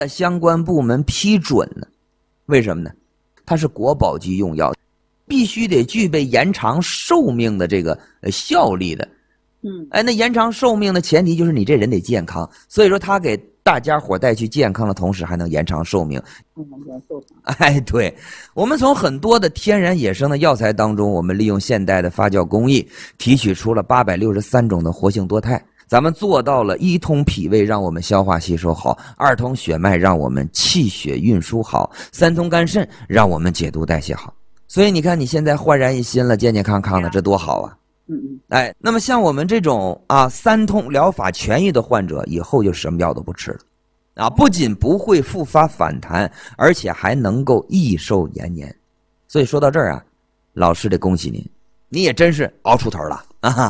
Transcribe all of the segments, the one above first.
相关部门批准呢。为什么呢？它是国宝级用药，必须得具备延长寿命的这个效力的。那延长寿命的前提就是你这人得健康，所以说他给大家伙带去健康的同时还能延长寿命。对，我们从很多的天然野生的药材当中，我们利用现代的发酵工艺提取出了863种的活性多肽，咱们做到了一通脾胃让我们消化吸收好，二通血脉让我们气血运输好，三通肝肾让我们解毒代谢好。所以你看你现在焕然一新了，健健康康的，这多好啊。那么像我们这种三通疗法痊愈的患者，以后就什么药都不吃了不仅不会复发反弹，而且还能够益寿延年。所以说到这儿老师得恭喜您，你也真是熬出头了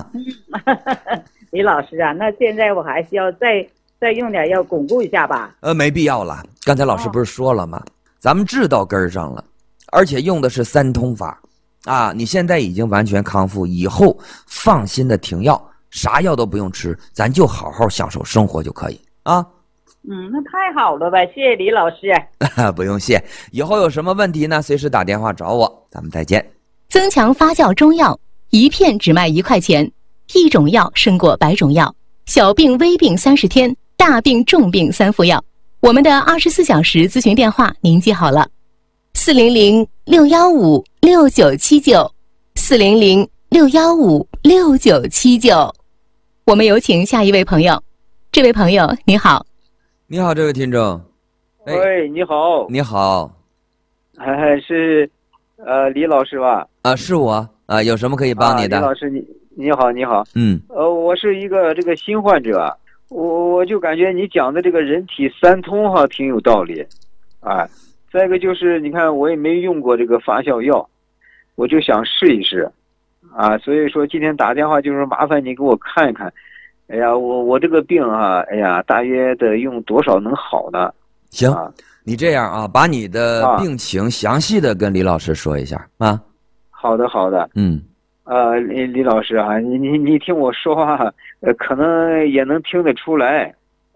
李老师那现在我还是要再用点药巩固一下吧？ 没必要了，刚才老师不是说了吗？咱们治到根上了，而且用的是三通法你现在已经完全康复，以后放心的停药，啥药都不用吃，咱就好好享受生活就可以那太好了吧，谢谢李老师不用谢，以后有什么问题呢，随时打电话找我，咱们再见。 增强发酵中药，一片只卖1块钱，一种药胜过100种药，小病微病30天，大病重病3副药。我们的24小时咨询电话您记好了，400-615-6979，400-615-6979。我们有请下一位朋友。这位朋友你好。 你好，这位听众。 喂，你好。 你好。 是李老师吧？ 是我有什么可以帮你的？ 李老师你好。我是一个这个新患者，我就感觉你讲的这个人体三通挺有道理再一个就是你看我也没用过这个发酵药，我就想试一试所以说今天打电话就是麻烦你给我看一看，我这个病大约的用多少能好呢？ 行你这样把你的病情详细的跟李老师说一下好的李老师你听我说话可能也能听得出来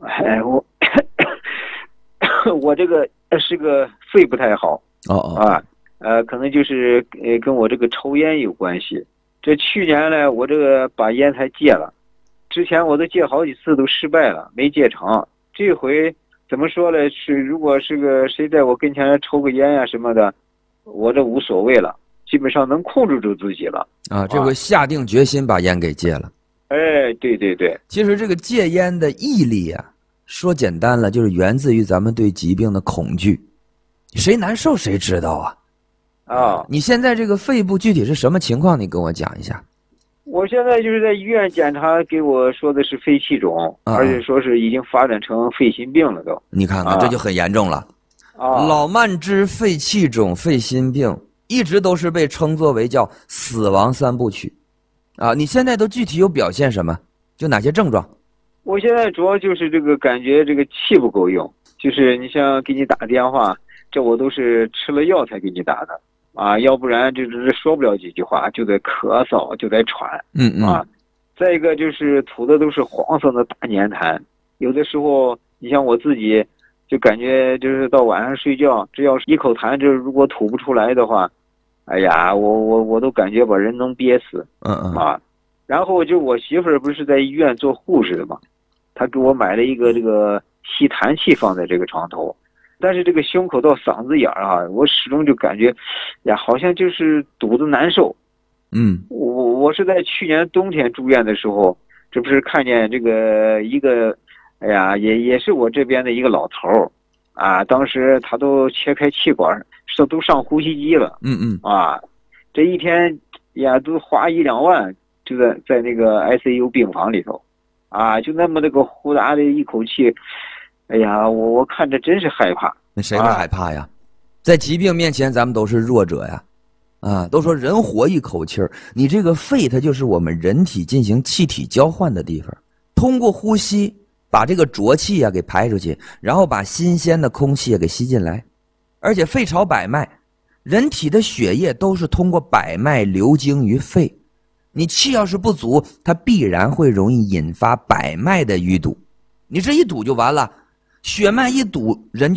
我这个是个肺不太好可能就是跟我这个抽烟有关系。这去年呢我这个把烟才戒了，之前我都戒好几次都失败了，没戒成。这回怎么说呢，如果是个谁在我跟前抽个烟什么的，我这无所谓了，基本上能控制住自己了这回下定决心把烟给戒了。 对， 其实这个戒烟的毅力说简单了就是源自于咱们对疾病的恐惧，谁难受谁知道你现在这个肺部具体是什么情况，你跟我讲一下。 我现在就是在医院检查，给我说的是肺气肿而且说是已经发展成肺心病了都。 你看看这就很严重了老慢支、肺气肿、肺心病一直都是被称作为叫死亡3部曲你现在都具体有表现什么，就哪些症状？ 我现在主要就是这个感觉这个气不够用，就是你像给你打电话，这我都是吃了药才给你打的要不然就是说不了几句话，就在咳嗽就在喘再一个就是吐的都是黄色的大粘痰，有的时候你像我自己就感觉就是到晚上睡觉，只要是一口痰，这如果吐不出来的话，我都感觉把人能憋死然后就我媳妇儿不是在医院做护士的嘛，她给我买了一个这个吸痰器放在这个床头，但是这个胸口到嗓子眼我始终就感觉好像就是堵得难受我是在去年冬天住院的时候，这不是看见这个一个也是我这边的一个老头当时他都切开气管，都上呼吸机了这一天都花1-2万，就在那个 ICU 病房里头就那么那个呼啦的一口气，我看着真是害怕。 那谁会害怕呀在疾病面前咱们都是弱者呀都说人活一口气儿，你这个肺它就是我们人体进行气体交换的地方，通过呼吸把这个浊气给排出去，然后把新鲜的空气给吸进来。而且肺朝百脉，人体的血液都是通过百脉流经于肺，你气要是不足，它必然会容易引发百脉的淤堵，你这一堵就完了， 血脉一堵，人